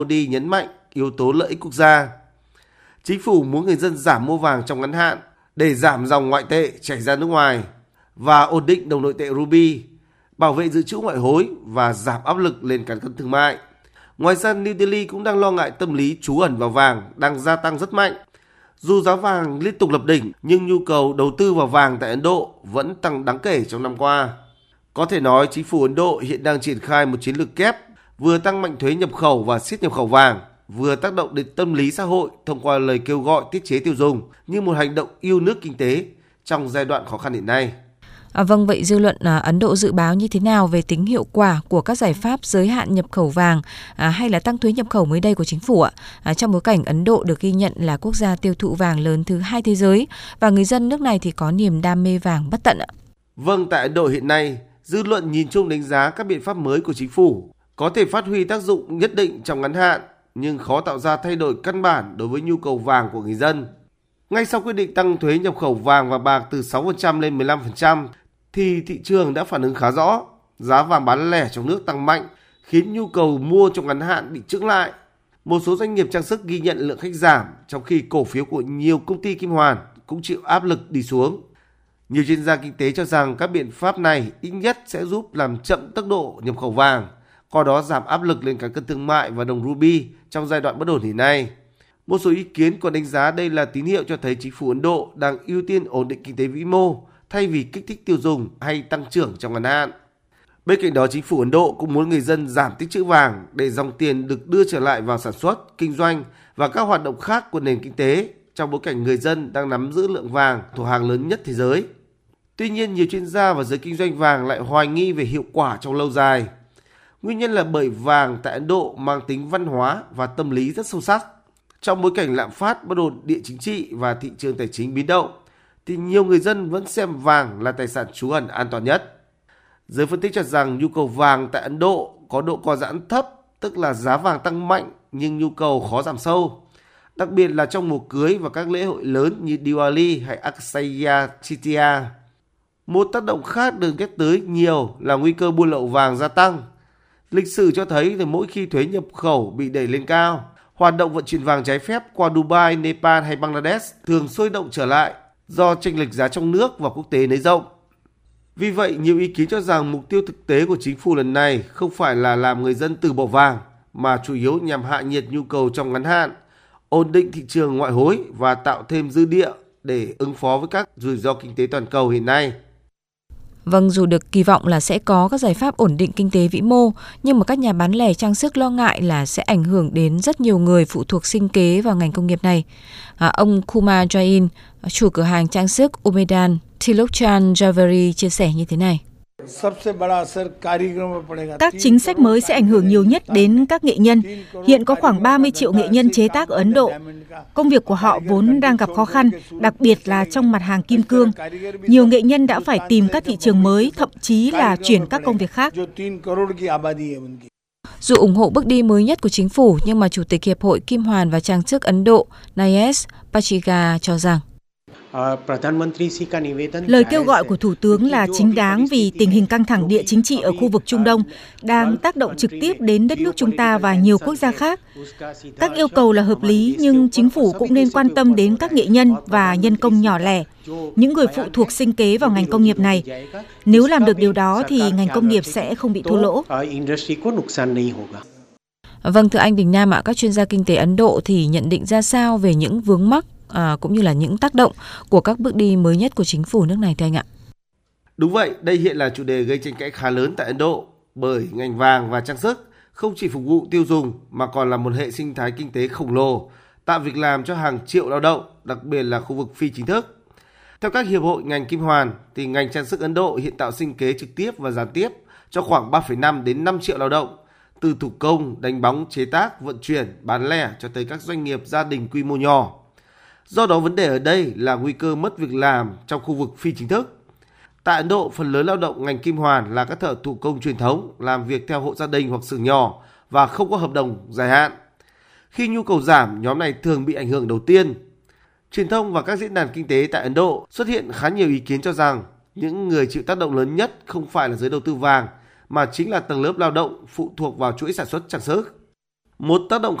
Modi nhấn mạnh yếu tố lợi ích quốc gia. Chính phủ muốn người dân giảm mua vàng trong ngắn hạn để giảm dòng ngoại tệ chảy ra nước ngoài và ổn định đồng nội tệ Ruby, bảo vệ dự trữ ngoại hối và giảm áp lực lên cán cân thương mại. Ngoài ra, New Delhi cũng đang lo ngại tâm lý trú ẩn vào vàng đang gia tăng rất mạnh. Dù giá vàng liên tục lập đỉnh, nhưng nhu cầu đầu tư vào vàng tại Ấn Độ vẫn tăng đáng kể trong năm qua. Có thể nói, chính phủ Ấn Độ hiện đang triển khai một chiến lược kép, vừa tăng mạnh thuế nhập khẩu và siết nhập khẩu vàng, vừa tác động đến tâm lý xã hội thông qua lời kêu gọi tiết chế tiêu dùng như một hành động yêu nước kinh tế trong giai đoạn khó khăn hiện nay. Vâng, vậy dư luận Ấn Độ dự báo như thế nào về tính hiệu quả của các giải pháp giới hạn nhập khẩu vàng hay là tăng thuế nhập khẩu mới đây của chính phủ ạ? Trong bối cảnh Ấn Độ được ghi nhận là quốc gia tiêu thụ vàng lớn thứ 2 thế giới và người dân nước này thì có niềm đam mê vàng bất tận ạ. Vâng, tại Ấn Độ hiện nay, dư luận nhìn chung đánh giá các biện pháp mới của chính phủ có thể phát huy tác dụng nhất định trong ngắn hạn, nhưng khó tạo ra thay đổi căn bản đối với nhu cầu vàng của người dân. Ngay sau quyết định tăng thuế nhập khẩu vàng và bạc từ 6% lên 15%, thì thị trường đã phản ứng khá rõ. Giá vàng bán lẻ trong nước tăng mạnh, khiến nhu cầu mua trong ngắn hạn bị chững lại. Một số doanh nghiệp trang sức ghi nhận lượng khách giảm, trong khi cổ phiếu của nhiều công ty kim hoàn cũng chịu áp lực đi xuống. Nhiều chuyên gia kinh tế cho rằng các biện pháp này ít nhất sẽ giúp làm chậm tốc độ nhập khẩu vàng, qua đó giảm áp lực lên cán cân thương mại và đồng Ruby trong giai đoạn bất ổn hiện nay. Một số ý kiến còn đánh giá đây là tín hiệu cho thấy chính phủ Ấn Độ đang ưu tiên ổn định kinh tế vĩ mô thay vì kích thích tiêu dùng hay tăng trưởng trong ngắn hạn. Bên cạnh đó, chính phủ Ấn Độ cũng muốn người dân giảm tích trữ vàng để dòng tiền được đưa trở lại vào sản xuất, kinh doanh và các hoạt động khác của nền kinh tế trong bối cảnh người dân đang nắm giữ lượng vàng thổ hàng lớn nhất thế giới. Tuy nhiên, nhiều chuyên gia và giới kinh doanh vàng lại hoài nghi về hiệu quả trong lâu dài. Nguyên nhân là bởi vàng tại Ấn Độ mang tính văn hóa và tâm lý rất sâu sắc. Trong bối cảnh lạm phát, bất ổn địa chính trị và thị trường tài chính biến động, thì nhiều người dân vẫn xem vàng là tài sản trú ẩn an toàn nhất. Giới phân tích cho rằng nhu cầu vàng tại Ấn Độ có độ co giãn thấp, tức là giá vàng tăng mạnh nhưng nhu cầu khó giảm sâu. Đặc biệt là trong mùa cưới và các lễ hội lớn như Diwali hay Akshaya Tritiya. Một tác động khác được nhắc tới nhiều là nguy cơ buôn lậu vàng gia tăng. Lịch sử cho thấy là mỗi khi thuế nhập khẩu bị đẩy lên cao, hoạt động vận chuyển vàng trái phép qua Dubai, Nepal hay Bangladesh thường sôi động trở lại do chênh lệch giá trong nước và quốc tế nới rộng. Vì vậy, nhiều ý kiến cho rằng mục tiêu thực tế của chính phủ lần này không phải là làm người dân từ bỏ vàng, mà chủ yếu nhằm hạ nhiệt nhu cầu trong ngắn hạn, ổn định thị trường ngoại hối và tạo thêm dư địa để ứng phó với các rủi ro kinh tế toàn cầu hiện nay. Vâng, dù được kỳ vọng là sẽ có các giải pháp ổn định kinh tế vĩ mô, nhưng mà các nhà bán lẻ trang sức lo ngại là sẽ ảnh hưởng đến rất nhiều người phụ thuộc sinh kế vào ngành công nghiệp này. Ông Kumar Jain, chủ cửa hàng trang sức Umedan Tilokchan Jewelry chia sẻ như thế này. Các chính sách mới sẽ ảnh hưởng nhiều nhất đến các nghệ nhân. Hiện có khoảng 30 triệu nghệ nhân chế tác ở Ấn Độ. Công việc của họ vốn đang gặp khó khăn, đặc biệt là trong mặt hàng kim cương. Nhiều nghệ nhân đã phải tìm các thị trường mới, thậm chí là chuyển các công việc khác. Dù ủng hộ bước đi mới nhất của chính phủ, nhưng mà Chủ tịch Hiệp hội Kim hoàn và Trang sức Ấn Độ Nayesh Pachiga cho rằng lời kêu gọi của Thủ tướng là chính đáng vì tình hình căng thẳng địa chính trị ở khu vực Trung Đông đang tác động trực tiếp đến đất nước chúng ta và nhiều quốc gia khác. Các yêu cầu là hợp lý, nhưng chính phủ cũng nên quan tâm đến các nghệ nhân và nhân công nhỏ lẻ, những người phụ thuộc sinh kế vào ngành công nghiệp này. Nếu làm được điều đó thì ngành công nghiệp sẽ không bị thua lỗ. Vâng, thưa anh Đình Nam ạ, các chuyên gia kinh tế Ấn Độ thì nhận định ra sao về những vướng mắc cũng như là những tác động của các bước đi mới nhất của chính phủ nước này thưa anh ạ? Đúng vậy, đây hiện là chủ đề gây tranh cãi khá lớn tại Ấn Độ, bởi ngành vàng và trang sức không chỉ phục vụ tiêu dùng mà còn là một hệ sinh thái kinh tế khổng lồ, tạo việc làm cho hàng triệu lao động, đặc biệt là khu vực phi chính thức. Theo các hiệp hội ngành kim hoàn, thì ngành trang sức Ấn Độ hiện tạo sinh kế trực tiếp và gián tiếp cho khoảng 3,5 đến 5 triệu lao động, từ thủ công, đánh bóng, chế tác, vận chuyển, bán lẻ cho tới các doanh nghiệp gia đình quy mô nhỏ. Do đó, vấn đề ở đây là nguy cơ mất việc làm trong khu vực phi chính thức. Tại Ấn Độ, phần lớn lao động ngành kim hoàn là các thợ thủ công truyền thống, làm việc theo hộ gia đình hoặc xưởng nhỏ và không có hợp đồng dài hạn. Khi nhu cầu giảm, nhóm này thường bị ảnh hưởng đầu tiên. Truyền thông và các diễn đàn kinh tế tại Ấn Độ xuất hiện khá nhiều ý kiến cho rằng những người chịu tác động lớn nhất không phải là giới đầu tư vàng, mà chính là tầng lớp lao động phụ thuộc vào chuỗi sản xuất trang sức. Một tác động